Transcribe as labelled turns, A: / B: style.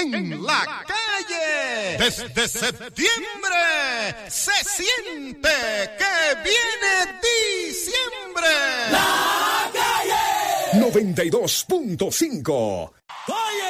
A: en la calle. Desde septiembre se siente que viene diciembre.
B: La calle 92.5.